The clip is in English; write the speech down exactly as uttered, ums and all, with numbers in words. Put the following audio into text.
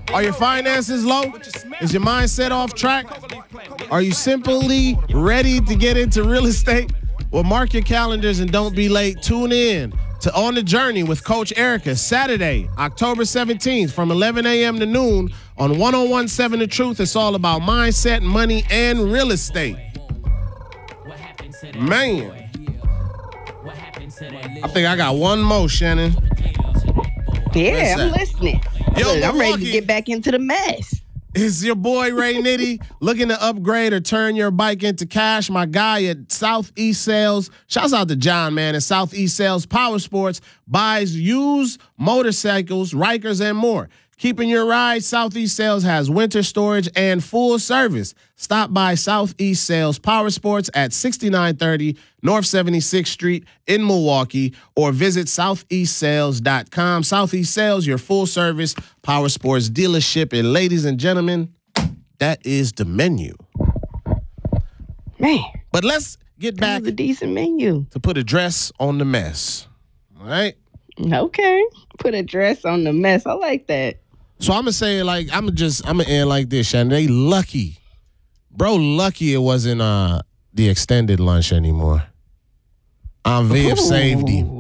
Are your finances low? Is your mindset off track? Are you simply ready to get into real estate? Well, mark your calendars and don't be late. Tune in to On the Journey with Coach Erica, Saturday, October seventeenth from eleven a.m. to noon on one oh one point seven The Truth. It's all about mindset, money, and real estate. Man. I think I got one more, Shannon. Yeah, I'm listening. Yo, Look, I'm ready to Milwaukee. get back into the mess. It's your boy Ray Nitty looking to upgrade or turn your bike into cash. My guy at Southeast Sales, shouts out to John, man, at Southeast Sales Power Sports, buys used motorcycles, Rikers, and more. Keeping your ride, Southeast Sales has winter storage and full service. Stop by Southeast Sales Power Sports at sixty-nine thirty North seventy-sixth Street in Milwaukee or visit southeast sales dot com. Southeast Sales, your full service power sports dealership. And ladies and gentlemen, that is the menu. Man, But let's get that back was a decent menu. to put a dress on the mess. All right? Okay. Put a dress on the mess. I like that. So I'm gonna say like I'm gonna just I'm gonna end like this, Shannon. They lucky, bro. Lucky it wasn't uh the extended lunch anymore. Aunt Viv saved him.